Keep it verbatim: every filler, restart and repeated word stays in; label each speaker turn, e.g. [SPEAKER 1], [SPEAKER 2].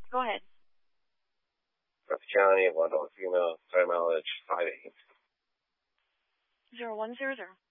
[SPEAKER 1] Go ahead.
[SPEAKER 2] North County, one adult female, side mileage, five eight.
[SPEAKER 1] Zero one zero zero.